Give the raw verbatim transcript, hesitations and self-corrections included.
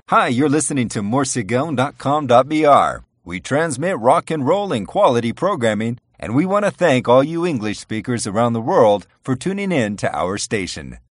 Hi, you're listening to morcegon dot com dot b r. We transmit rock and roll and quality programming, and we want to thank all you English speakers around the world for tuning in to our station.